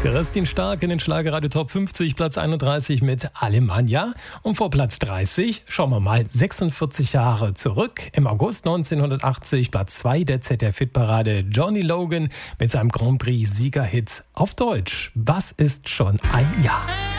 Kerstin Stark in den Schlagerradio Top 50, Platz 31 mit Alemannia. Und vor Platz 30, schauen wir mal, 46 Jahre zurück. Im August 1980, Platz 2 der ZDF-Hitparade, Johnny Logan mit seinem Grand Prix-Siegerhit auf Deutsch. Was ist schon ein Jahr?